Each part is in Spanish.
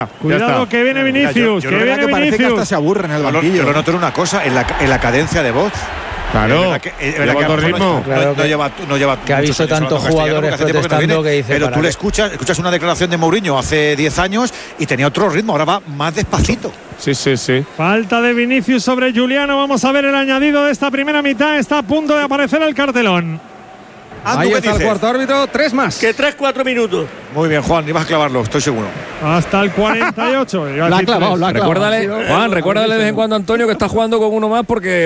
Cuidado que viene Vinicius, yo que viene que parece que hasta se aburre en el banquillo. Yo lo noto en una cosa, en la cadencia de voz. Claro, lleva otro ritmo. No lleva que ha visto tantos jugadores protestando que dice. Pero tú le escuchas una declaración de Mourinho hace 10 años y tenía otro ritmo, ahora va más despacito. Sí. Falta de Vinicius sobre Giuliano. Vamos a ver el añadido de esta primera mitad. Está a punto de aparecer el cartelón. Ahí está el cuarto árbitro, 3 más. Que 3-4 minutos. Muy bien, Juan, ibas a clavarlo, estoy seguro. Hasta el 48. La ha clavado. Recuérdale, Juan, recuérdale de vez en cuando a Antonio que está jugando con uno más porque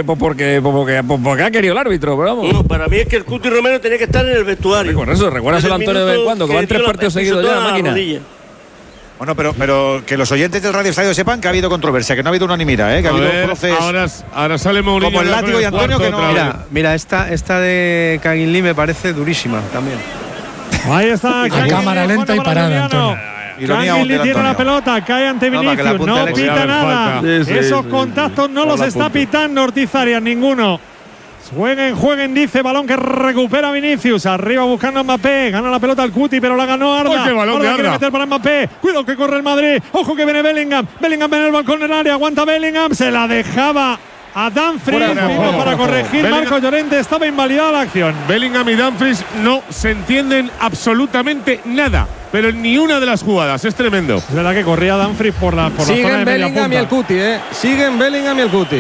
ha querido el árbitro, pero vamos. No, para mí es que el Cuti Romero tenía que estar en el vestuario. Por eso, recuérdaselo a Antonio de vez en cuando, que van 3 partidos seguidos ya en la máquina. Bueno, pero que los oyentes del Radio Estadio sepan que ha habido controversia, que no ha habido unanimidad, que ha habido procesos. Ahora sale Mourinho. Como el látigo y Antonio, que no. Mira, esta de Canguilí me parece durísima también. Ahí está. A cámara lenta y parada, Antonio. Canguilí tiene la pelota, cae ante Vinicius, no pita nada. Esos contactos no los está pitando Ortiz Arias, ninguno. Jueguen, dice, balón que recupera Vinicius, arriba buscando a Mbappé, gana la pelota al Cuti, pero la ganó Arda. ¡Qué balón de Arda! Quiere meter para Mbappé, cuidado que corre el Madrid, ojo que viene Bellingham en el balcón en el área, aguanta Bellingham, se la dejaba a Dumfries, para corregir, Marco Llorente, estaba invalidada la acción. Bellingham y Dumfries no se entienden absolutamente nada, pero en ni una de las jugadas, es tremendo. Es verdad que corría Dumfries por la zona de media punta. Siguen Bellingham y el Cuti, siguen Bellingham y el Cuti.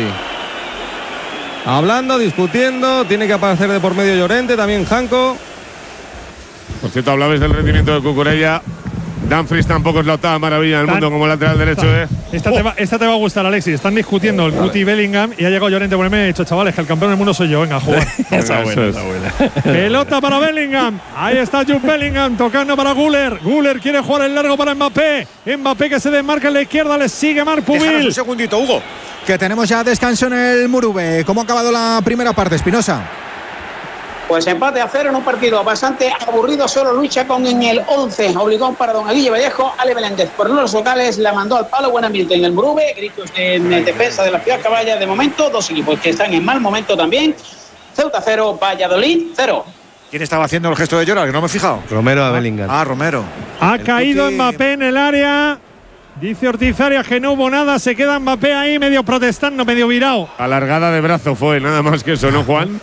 Hablando, discutiendo, tiene que aparecer de por medio Llorente, también Janko. Por cierto, hablabais del rendimiento de Cucurella. Dumfries tampoco es la octava maravilla del mundo como lateral derecho. Esta te va a gustar, Alexis. Están discutiendo el Cuti y Bellingham y ha llegado Llorente por el medio y ha dicho, chavales, que el campeón del mundo soy yo, venga a jugar. Esa buena. Pelota para Bellingham. Ahí está Jude Bellingham tocando para Güler. Güler quiere jugar el largo para Mbappé. Mbappé que se desmarca en la izquierda, le sigue Marc Pubil. Déjanos un segundito, Hugo. Que tenemos ya descanso en el Murube. ¿Cómo ha acabado la primera parte, Espinosa? Pues empate a 0 en un partido bastante aburrido. Solo lucha con en el 11. Obligó para don Aguille Vallejo. Ale Meléndez por los locales la mandó al palo. Buen ambiente en el Murube. Gritos en defensa de la Ciudad Caballa. De momento, dos equipos que están en mal momento también. Ceuta 0, Valladolid 0. ¿Quién estaba haciendo el gesto de llorar? Que no me he fijado. Romero a Bellingham. Romero. Ha caído Mbappé en el área. Dice Ortiz Arias que no hubo nada, se queda Mbappé ahí medio protestando, medio virado. Alargada de brazo fue, nada más que eso, ¿no, Juan?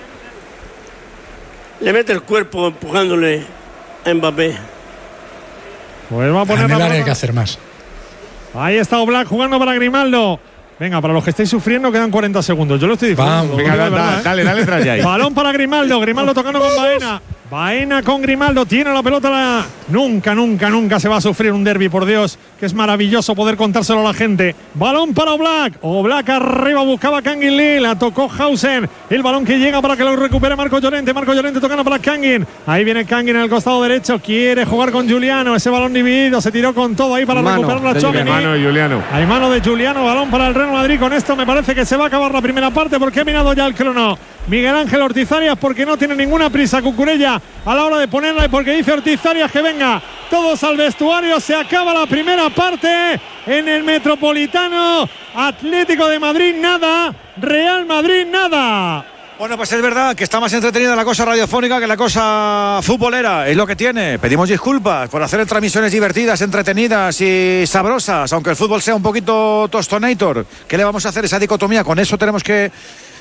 Le mete el cuerpo empujándole a Mbappé. Pues va a poner en el área hay que hacer más. Ahí está Oblak jugando para Grimaldo. Venga, para los que estáis sufriendo quedan 40 segundos. Yo lo estoy diciendo. Venga, dale tras ya ahí. Balón para Grimaldo. Grimaldo tocando con Baena. Baena con Grimaldo. Tiene la pelota. Nunca se va a sufrir un derbi, por Dios. Que es maravilloso poder contárselo a la gente. Balón para Oblak. Oblak arriba buscaba Kangin Lee. La tocó Hausen. El balón que llega para que lo recupere Marco Llorente. Marco Llorente tocando para Kangin. Ahí viene Kangin en el costado derecho. Quiere jugar con Giuliano. Ese balón dividido. Se tiró con todo ahí para recuperar la Tchouaméni. Mano de Giuliano. Hay mano de Giuliano. Balón para el Real Madrid. Con esto me parece que se va a acabar la primera parte porque ha mirado ya el crono Miguel Ángel Ortiz Arias porque no tiene ninguna prisa Cucurella a la hora de ponerla y porque dice Ortiz Arias que venga todos al vestuario. Se acaba la primera parte en el Metropolitano. Atlético de Madrid nada, Real Madrid nada. Bueno, pues es verdad que está más entretenida la cosa radiofónica que la cosa futbolera. Es lo que tiene. Pedimos disculpas por hacer transmisiones divertidas, entretenidas y sabrosas, aunque el fútbol sea un poquito tostonator. ¿Qué le vamos a hacer? Esa dicotomía. Con eso tenemos que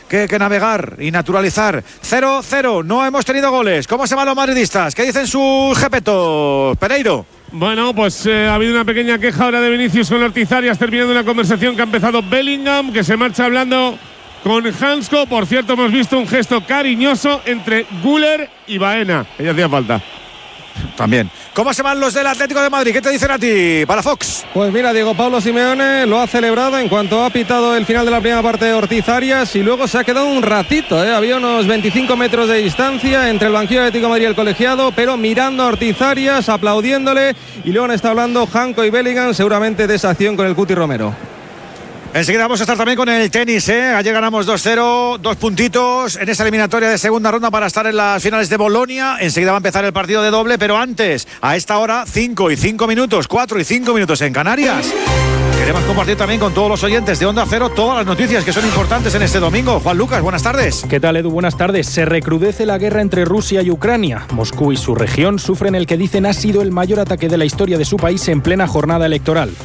navegar y naturalizar. 0-0. No hemos tenido goles. ¿Cómo se van los madridistas? ¿Qué dicen sus jepetos? Pereiro. Bueno, pues ha habido una pequeña queja ahora de Vinicius con Ortiz Arias, terminando una conversación que ha empezado Bellingham, que se marcha hablando con Hansko. Por cierto, hemos visto un gesto cariñoso entre Güler y Baena. Ella hacía falta. También. ¿Cómo se van los del Atlético de Madrid? ¿Qué te dicen a ti, para Fox? Pues mira, Diego Pablo Simeone lo ha celebrado en cuanto ha pitado el final de la primera parte de Ortiz Arias y luego se ha quedado un ratito. Había unos 25 metros de distancia entre el banquillo de Atlético de Madrid y el colegiado, pero mirando a Ortiz Arias, aplaudiéndole, y luego está hablando Janko y Bellingham seguramente de esa acción con el Cuti Romero. Enseguida vamos a estar también con el tenis, Ayer ganamos 2-0, 2 puntitos en esa eliminatoria de segunda ronda para estar en las finales de Bolonia. Enseguida va a empezar el partido de doble, pero antes, a esta hora, 5 y 5 minutos, 4 y 5 minutos en Canarias. Queremos compartir también con todos los oyentes de Onda Cero todas las noticias que son importantes en este domingo. Juan Lucas, buenas tardes. ¿Qué tal, Edu? Buenas tardes. Se recrudece la guerra entre Rusia y Ucrania. Moscú y su región sufren el que dicen ha sido el mayor ataque de la historia de su país en plena jornada electoral.